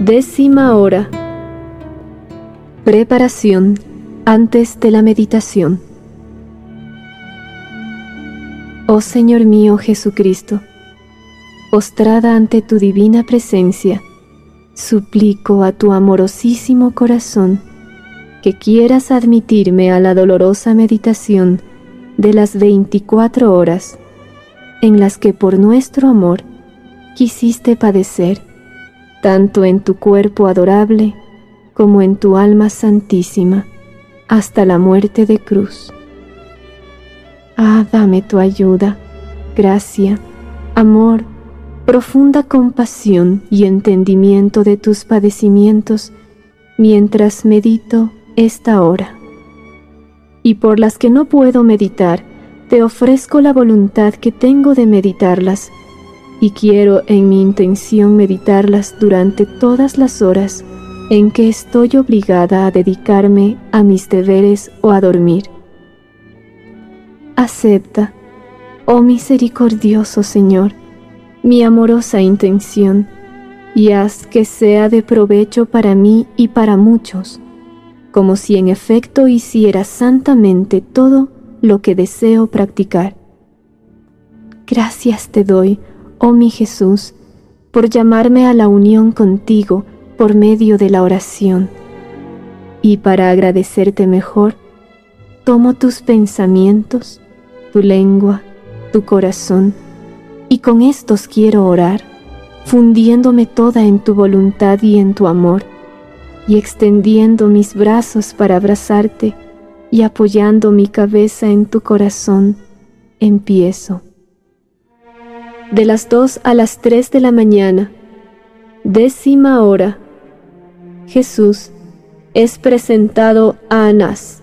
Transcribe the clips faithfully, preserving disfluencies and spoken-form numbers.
Décima hora. Preparación antes de la meditación. Oh Señor mío Jesucristo, postrada ante tu divina presencia, suplico a tu amorosísimo corazón que quieras admitirme a la dolorosa meditación de las veinticuatro horas en las que por nuestro amor quisiste padecer, tanto en tu cuerpo adorable como en tu alma santísima, hasta la muerte de cruz. Ah, dame tu ayuda, gracia, amor, profunda compasión y entendimiento de tus padecimientos mientras medito esta hora. Y por las que no puedo meditar, te ofrezco la voluntad que tengo de meditarlas, y quiero en mi intención meditarlas durante todas las horas en que estoy obligada a dedicarme a mis deberes o a dormir. Acepta, oh misericordioso Señor, mi amorosa intención, y haz que sea de provecho para mí y para muchos, como si en efecto hiciera santamente todo lo que deseo practicar. Gracias te doy, oh mi Jesús, por llamarme a la unión contigo por medio de la oración. Y para agradecerte mejor, tomo tus pensamientos, tu lengua, tu corazón, y con estos quiero orar, fundiéndome toda en tu voluntad y en tu amor, y extendiendo mis brazos para abrazarte y apoyando mi cabeza en tu corazón, empiezo. De las dos a las tres de la mañana, décima hora, Jesús es presentado a Anás.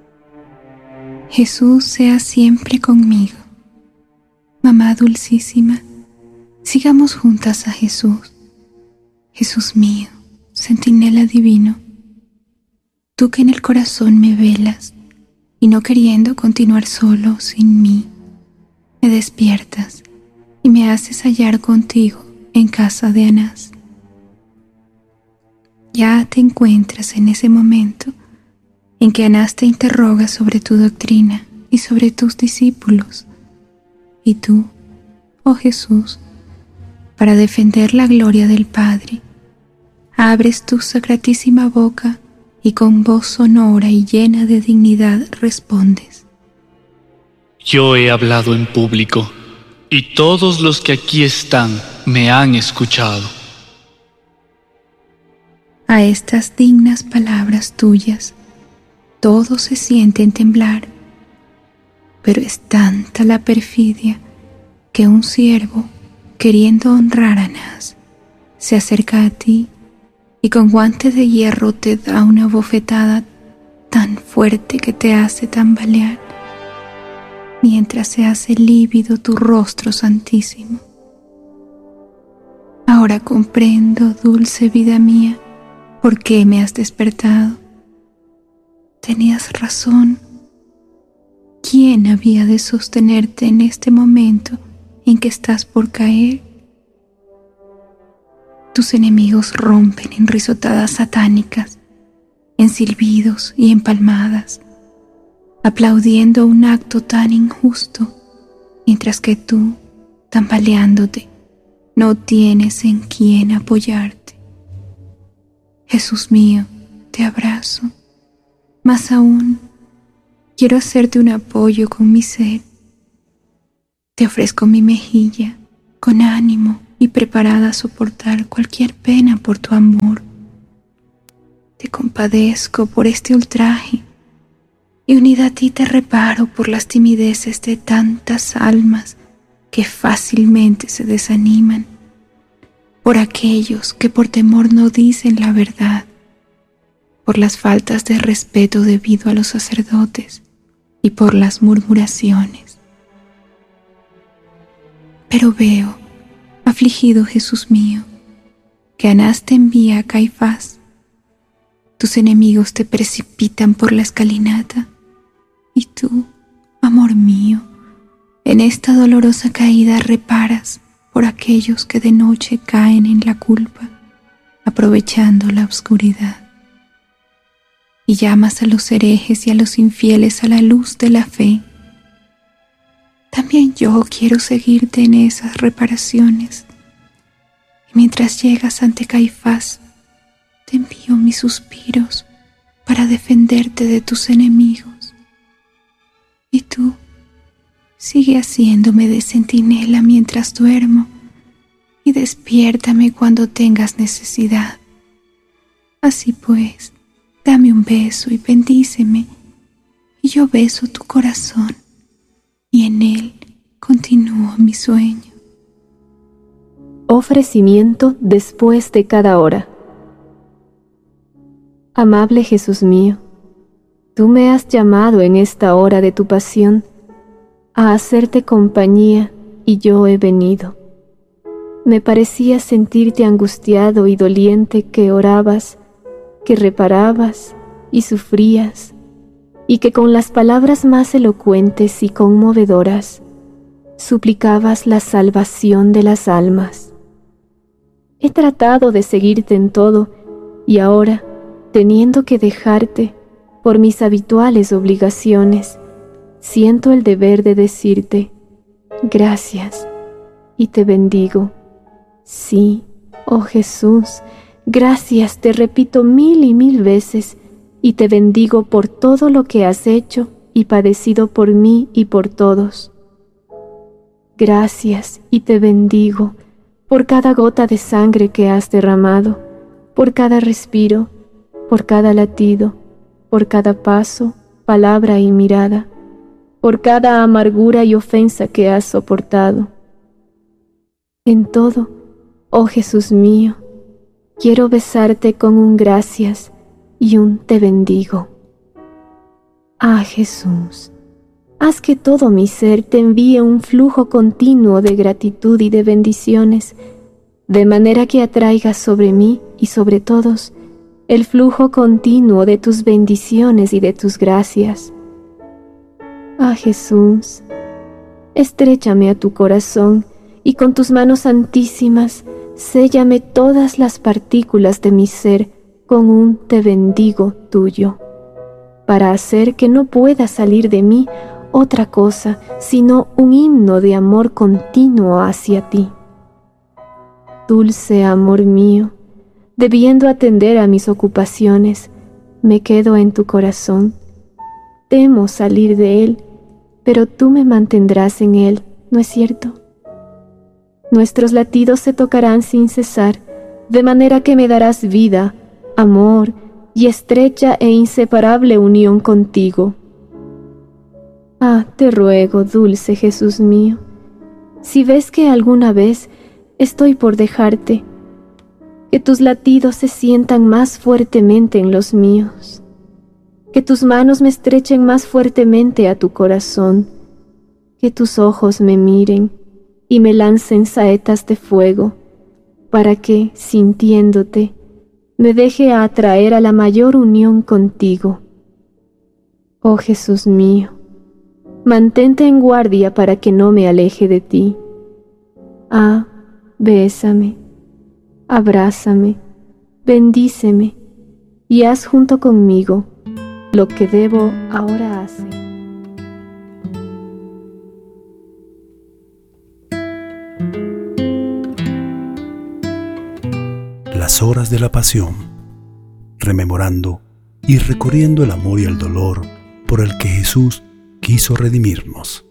Jesús sea siempre conmigo. Mamá dulcísima, sigamos juntas a Jesús. Jesús mío, centinela divino, tú que en el corazón me velas y no queriendo continuar solo sin mí, me despiertas y me haces hallar contigo en casa de Anás. Ya te encuentras en ese momento en que Anás te interroga sobre tu doctrina y sobre tus discípulos, y tú, oh Jesús, para defender la gloria del Padre, abres tu sacratísima boca y con voz sonora y llena de dignidad respondes: Yo he hablado en público, y todos los que aquí están me han escuchado. A estas dignas palabras tuyas, todos se sienten temblar, pero es tanta la perfidia que un siervo, queriendo honrar a Anás, se acerca a ti y con guante de hierro te da una bofetada tan fuerte que te hace tambalear, mientras se hace lívido tu rostro santísimo. Ahora comprendo, dulce vida mía, por qué me has despertado. Tenías razón. ¿Quién había de sostenerte en este momento en que estás por caer? Tus enemigos rompen en risotadas satánicas, en silbidos y en palmadas, aplaudiendo un acto tan injusto, mientras que tú, tambaleándote, no tienes en quién apoyarte. Jesús mío, te abrazo. Más aún, quiero hacerte un apoyo con mi ser. Te ofrezco mi mejilla, con ánimo y preparada a soportar cualquier pena por tu amor. Te compadezco por este ultraje, y unida a ti te reparo por las timideces de tantas almas que fácilmente se desaniman, por aquellos que por temor no dicen la verdad, por las faltas de respeto debido a los sacerdotes y por las murmuraciones. Pero veo, afligido Jesús mío, que Anás te envía a Caifás. Tus enemigos te precipitan por la escalinata, y tú, amor mío, en esta dolorosa caída reparas por aquellos que de noche caen en la culpa, aprovechando la oscuridad. Y llamas a los herejes y a los infieles a la luz de la fe. También yo quiero seguirte en esas reparaciones. Y mientras llegas ante Caifás, te envío mis suspiros para defenderte de tus enemigos. Y tú, sigue haciéndome de centinela mientras duermo y despiértame cuando tengas necesidad. Así pues, dame un beso y bendíceme, y yo beso tu corazón, y en él continúo mi sueño. Ofrecimiento después de cada hora. Amable Jesús mío, tú me has llamado en esta hora de tu pasión a hacerte compañía, y yo he venido. Me parecía sentirte angustiado y doliente, que orabas, que reparabas y sufrías, y que con las palabras más elocuentes y conmovedoras suplicabas la salvación de las almas. He tratado de seguirte en todo, y ahora, teniendo que dejarte por mis habituales obligaciones, siento el deber de decirte gracias y te bendigo. Sí, oh Jesús, gracias te repito mil y mil veces, y te bendigo por todo lo que has hecho y padecido por mí y por todos. Gracias y te bendigo por cada gota de sangre que has derramado, por cada respiro, por cada latido, por cada paso, palabra y mirada, por cada amargura y ofensa que has soportado. En todo, oh Jesús mío, quiero besarte con un gracias y un te bendigo. Ah, Jesús, haz que todo mi ser te envíe un flujo continuo de gratitud y de bendiciones, de manera que atraigas sobre mí y sobre todos el flujo continuo de tus bendiciones y de tus gracias. Ah, Jesús, estréchame a tu corazón y con tus manos santísimas séllame todas las partículas de mi ser con un te bendigo tuyo, para hacer que no pueda salir de mí otra cosa sino un himno de amor continuo hacia ti. Dulce amor mío, debiendo atender a mis ocupaciones, me quedo en tu corazón. Temo salir de él, pero tú me mantendrás en él, ¿no es cierto? Nuestros latidos se tocarán sin cesar, de manera que me darás vida, amor y estrecha e inseparable unión contigo. Ah, te ruego, dulce Jesús mío, si ves que alguna vez estoy por dejarte, que tus latidos se sientan más fuertemente en los míos, que tus manos me estrechen más fuertemente a tu corazón, que tus ojos me miren y me lancen saetas de fuego, para que, sintiéndote, me deje atraer a la mayor unión contigo. Oh Jesús mío, mantente en guardia para que no me aleje de ti. Ah, bésame, abrázame, bendíceme, y haz junto conmigo lo que debo ahora hacer. Las horas de la pasión, rememorando y recorriendo el amor y el dolor por el que Jesús quiso redimirnos.